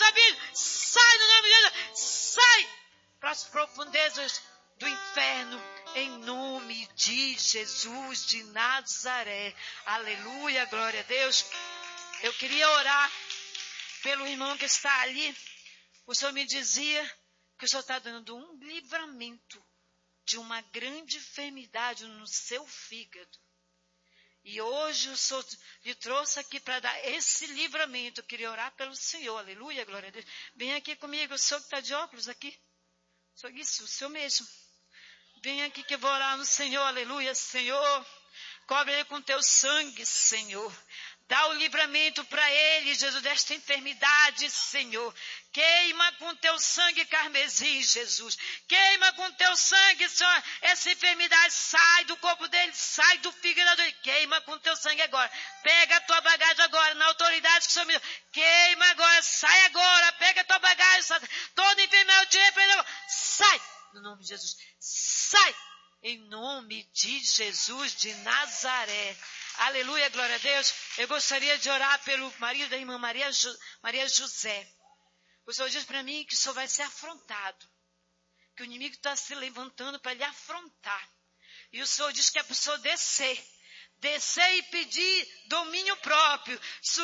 dessa vida. Sai no nome de Jesus. Sai para as profundezas do inferno, em nome de Jesus de Nazaré. Aleluia, glória a Deus. Eu queria orar pelo irmão que está ali. O Senhor me dizia que o Senhor está dando um livramento de uma grande enfermidade no seu fígado. E hoje o Senhor lhe trouxe aqui para dar esse livramento. Eu queria orar pelo Senhor. Aleluia, glória a Deus. Vem aqui comigo, o Senhor que está de óculos aqui. Isso, o Senhor mesmo. Vem aqui que eu vou orar no Senhor. Aleluia, Senhor. Cobre ele com teu sangue, Senhor. Dá o livramento para ele, Jesus, desta enfermidade, Senhor. Queima com teu sangue carmesim, Jesus. Queima com teu sangue, Senhor. Essa enfermidade sai do corpo dele, sai do fígado dele. Queima com teu sangue agora. Pega a tua bagagem agora, na autoridade que o Senhor me deu. Queima agora, sai agora. Pega a tua bagagem. Sai. Toda enfermidade eu te repreendo. Sai, no nome de Jesus. Sai, em nome de Jesus de Nazaré. Aleluia, glória a Deus. Eu gostaria de orar pelo marido da irmã Maria José. O Senhor diz para mim que o Senhor vai ser afrontado. Que o inimigo está se levantando para lhe afrontar. E o Senhor diz que é para o Senhor descer e pedir domínio próprio.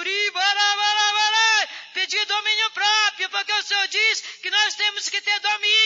Pedir domínio próprio, porque o Senhor diz que nós temos que ter domínio.